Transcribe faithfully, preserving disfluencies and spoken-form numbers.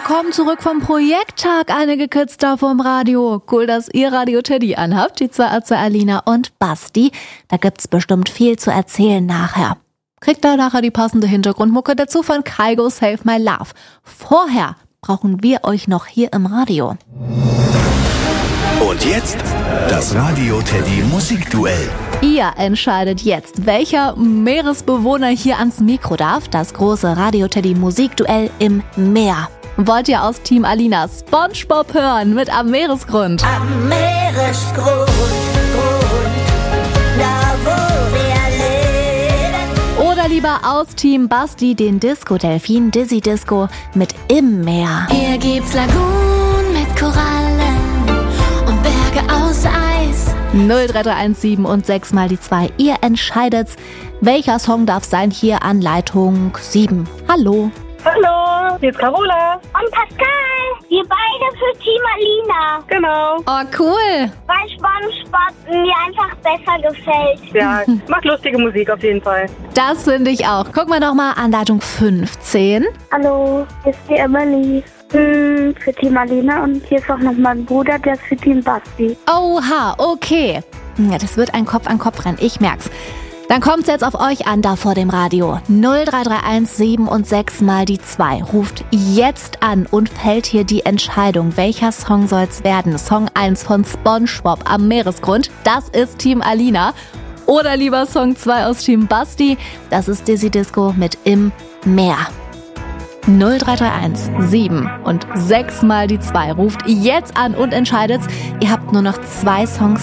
willkommen zurück vom Projekttag, einige Kids da vom Radio. Cool, dass ihr Radio Teddy anhabt, die zwei Ärzte Alina und Basti. Da gibt's bestimmt viel zu erzählen nachher. Kriegt da nachher die passende Hintergrundmucke dazu von Kygo Save My Love. Vorher brauchen wir euch noch hier im Radio. Und jetzt das Radio Teddy Musikduell. Ihr entscheidet jetzt, welcher Meeresbewohner hier ans Mikro darf. Das große Radio Teddy Musikduell im Meer. Wollt ihr aus Team Alina SpongeBob hören mit Am Meeresgrund? Am Meeresgrund, Grund, da wo wir leben. Oder lieber aus Team Basti den Disco-Delfin Dizzy Disco mit Im Meer? Hier gibt's Lagunen mit Korallen und Berge aus Eis. null drei drei eins sieben und sechs mal die zwei. Ihr entscheidet's, welcher Song darf sein hier an Leitung sieben. Hallo. Hallo, hier ist Carola. Und Pascal. Wir beide für Team Alina. Genau. Oh, cool. Weil SpongeBob mir einfach besser gefällt. Ja, macht lustige Musik auf jeden Fall. Das finde ich auch. Gucken wir doch mal an Leitung fünfzehn. Hallo, hier ist die Emily. Hm, für Team Alina. Und hier ist auch noch mein Bruder, der ist für Team Basti. Oha, okay. Ja, das wird ein Kopf-an-Kopf-Rennen, ich merk's. Dann kommt's jetzt auf euch an, da vor dem Radio. null drei drei eins sieben und sechs mal die zwei. Ruft jetzt an und fällt hier die Entscheidung. Welcher Song soll's werden? Song eins von SpongeBob Am Meeresgrund. Das ist Team Alina. Oder lieber Song zwei aus Team Basti. Das ist Dizzy Disco mit Im Meer. null drei drei eins sieben und sechs mal die zwei. Ruft jetzt an und entscheidet's. Ihr habt nur noch zwei Songs